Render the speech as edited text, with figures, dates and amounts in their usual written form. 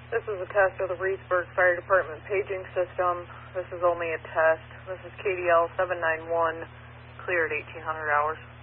This is a test of the Reedsburg Fire Department paging system. This is only a test. This is KDL 791, cleared 1800 hours.